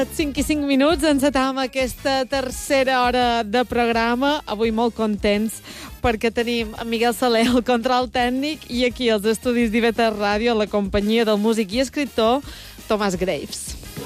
set, 5 i 5 minuts, encetam aquesta tercera hora de programa. Avui molt contents perquè tenim en Miguel Saler, el control tècnic, i aquí als estudis d'IV3 Ràdio, la companyia del músic i escriptor Tomàs Graves.